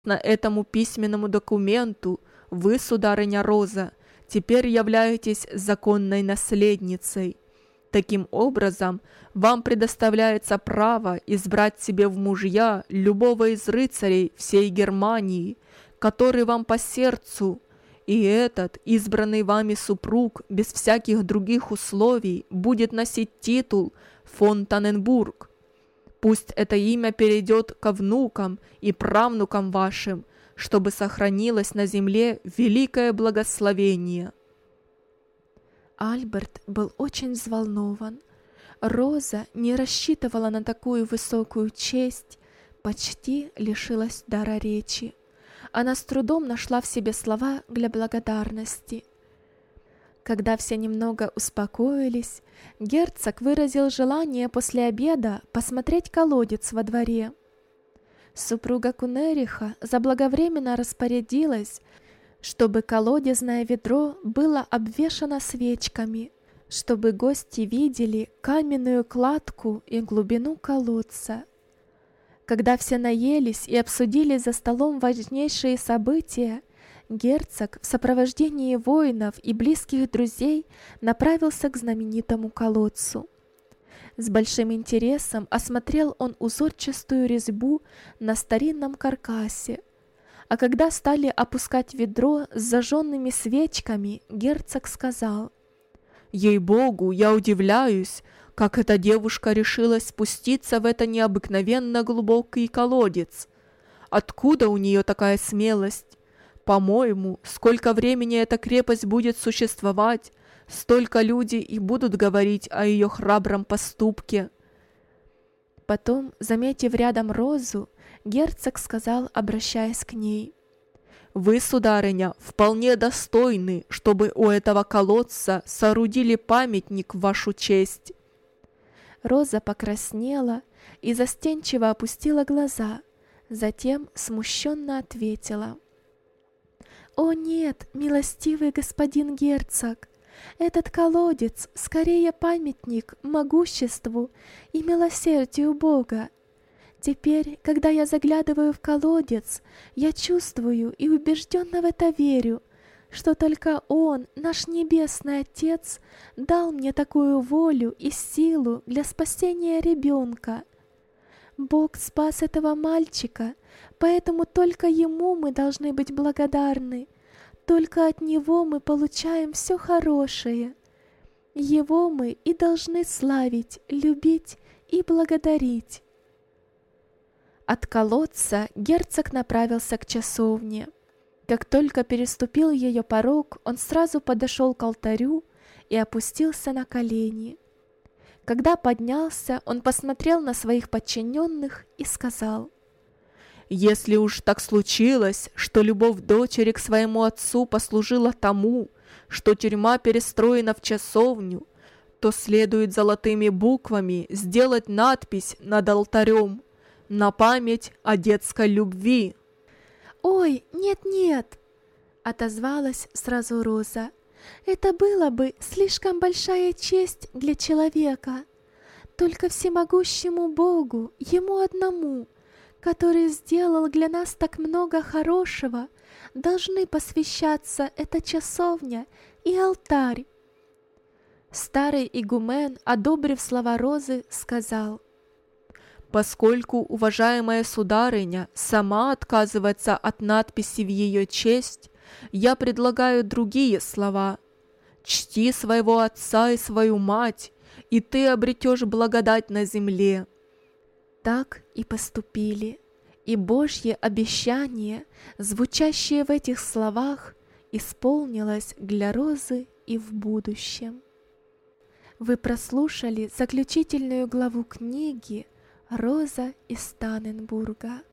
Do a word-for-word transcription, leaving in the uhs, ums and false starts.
этому письменному документу вы, сударыня Роза, теперь являетесь законной наследницей. Таким образом, вам предоставляется право избрать себе в мужья любого из рыцарей всей Германии, который вам по сердцу, и этот избранный вами супруг без всяких других условий будет носить титул фон Танненбург. Пусть это имя перейдет ко внукам и правнукам вашим, чтобы сохранилось на земле великое благословение». Альберт был очень взволнован. Роза не рассчитывала на такую высокую честь, почти лишилась дара речи. Она с трудом нашла в себе слова для благодарности. Когда все немного успокоились, герцог выразил желание после обеда посмотреть колодец во дворе. Супруга Кунериха заблаговременно распорядилась, чтобы колодезное ведро было обвешано свечками, чтобы гости видели каменную кладку и глубину колодца. Когда все наелись и обсудили за столом важнейшие события, герцог в сопровождении воинов и близких друзей направился к знаменитому колодцу. С большим интересом осмотрел он узорчатую резьбу на старинном каркасе, а когда стали опускать ведро с зажженными свечками, герцог сказал: «Ей-богу, я удивляюсь, как эта девушка решилась спуститься в это необыкновенно глубокий колодец. Откуда у нее такая смелость? По-моему, сколько времени эта крепость будет существовать, столько люди и будут говорить о ее храбром поступке». Потом, заметив рядом Розу, герцог сказал, обращаясь к ней: «Вы, сударыня, вполне достойны, чтобы у этого колодца соорудили памятник в вашу честь». Роза покраснела и застенчиво опустила глаза, затем смущенно ответила: «О нет, милостивый господин герцог, этот колодец скорее памятник могуществу и милосердию Бога. Теперь, когда я заглядываю в колодец, я чувствую и убежденно в это верю, что только Он, наш Небесный Отец, дал мне такую волю и силу для спасения ребенка. Бог спас этого мальчика, поэтому только Ему мы должны быть благодарны. Только от Него мы получаем все хорошее. Его мы и должны славить, любить и благодарить». От колодца герцог направился к часовне. Как только переступил ее порог, он сразу подошел к алтарю и опустился на колени. Когда поднялся, он посмотрел на своих подчиненных и сказал: «Если уж так случилось, что любовь дочери к своему отцу послужила тому, что тюрьма перестроена в часовню, то следует золотыми буквами сделать надпись над алтарем на память о детской любви». «Ой, нет-нет!» — отозвалась сразу Роза. «Это было бы слишком большая честь для человека. Только всемогущему Богу, Ему одному, который сделал для нас так много хорошего, должны посвящаться эта часовня и алтарь». Старый игумен, одобрив слова Розы, сказал: «Поскольку уважаемая сударыня сама отказывается от надписи в ее честь, я предлагаю другие слова. Чти своего отца и свою мать, и ты обретешь благодать на земле». Так и поступили, и Божье обещание, звучащее в этих словах, исполнилось для Розы и в будущем. Вы прослушали заключительную главу книги «Роза из Танненбурга».